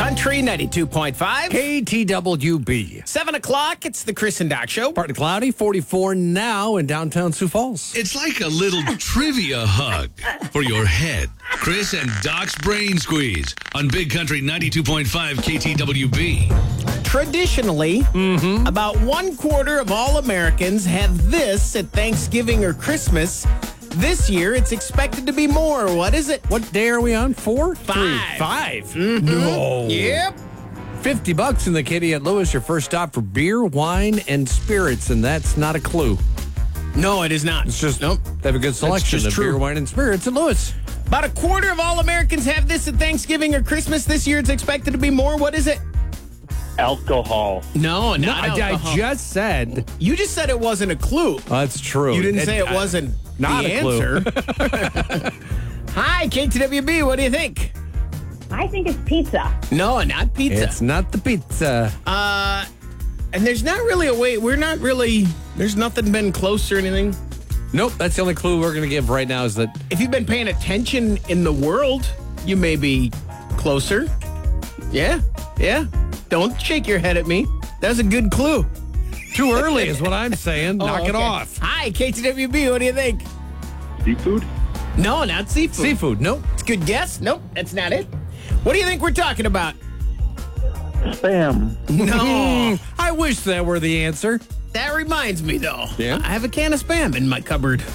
Country 92.5. KTWB. 7 o'clock, it's the Chris and Doc Show. Partly cloudy, 44 now in downtown Sioux Falls. It's like a little trivia hug for your head. Chris and Doc's Brain Squeeze on Big Country 92.5 KTWB. Traditionally, about 1/4 of all Americans have this at Thanksgiving or Christmas. This year, it's expected to be more. What is it? What day are we on? 4? 5. 5. No. Yep. $50 in the Kitty at Lewis, your first stop for beer, wine, and spirits, and that's not a clue. No, it is not. It's just, nope. They have a good selection just of true. beer, wine, and spirits at Lewis. About 1/4 of all Americans have this at Thanksgiving or Christmas. This year, it's expected to be more. What is it? Alcohol. No, not I alcohol. just said. You just said it wasn't a clue. That's true. You didn't say it wasn't not the a clue. answer. Hi, KTWB. What do you think? I think it's pizza. No, not pizza. It's not the pizza. And there's not really a way. There's nothing been close or anything. Nope, that's the only clue we're going to give right now is that If you've been paying attention in the world, you may be closer. Yeah. Don't shake your head at me. That was a good clue. too early is what I'm saying. Knock it okay. off. Hi, KTWB. What do you think? Seafood? No, not seafood. Seafood, nope. It's a good guess. Nope, that's not it. What do you think we're talking about? Spam. No. I wish that were the answer. That reminds me, though. Yeah? I have a can of Spam in my cupboard.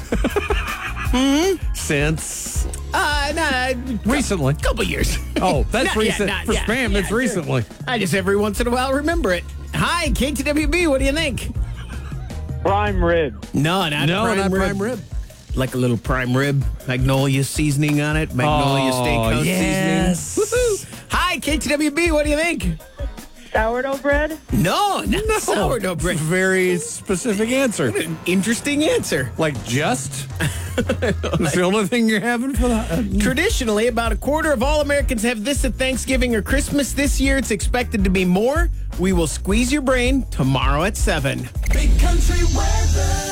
Since Recently. recently. Couple years. Oh, that's Not yet, recent. not For yet. Spam, Yeah, it's sure. recently. I just every once in a while remember it. Hi, KTWB. What do you think? Prime rib. No, not prime rib. Like a little prime rib, Magnolia seasoning on it. Magnolia Steakhouse yes. seasoning. Woohoo. Hi, KTWB. What do you think? Sourdough bread? No, not sourdough bread. Very specific answer. Interesting answer. Like just? It's the only thing you're having for that. Traditionally, about 1/4 of all Americans have this at Thanksgiving or Christmas. This year, it's expected to be more. We will squeeze your brain tomorrow at 7. Big Country weather.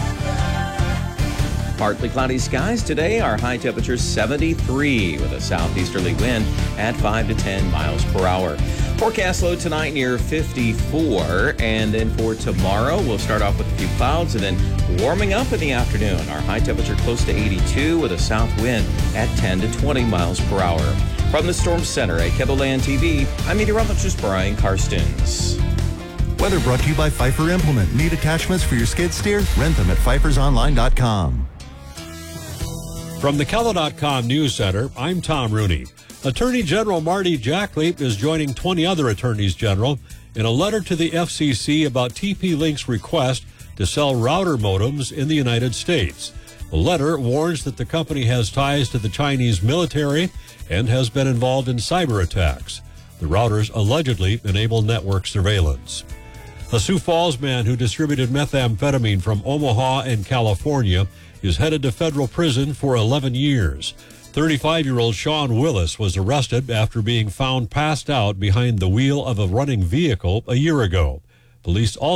Partly cloudy skies today. Our high temperature 73 with a southeasterly wind at 5 to 10 miles per hour. Forecast low tonight near 54. And then for tomorrow, we'll start off with a few clouds and then warming up in the afternoon. Our high temperature close to 82 with a south wind at 10 to 20 miles per hour. From the Storm Center at KEBOLAND TV, I'm meteorologist Brian Karstens. Weather brought to you by Pfeiffer Implement. Need attachments for your skid steer? Rent them at pfeiffersonline.com. From the Keller.com News Center, I'm Tom Rooney. Attorney General Marty Jackley is joining 20 other attorneys general in a letter to the FCC about TP-Link's request to sell router modems in the United States. The letter warns that the company has ties to the Chinese military and has been involved in cyber attacks. The routers allegedly enable network surveillance. A Sioux Falls man who distributed methamphetamine from Omaha and California is headed to federal prison for 11 years. 35-year-old Sean Willis was arrested after being found passed out behind the wheel of a running vehicle a year ago. Police also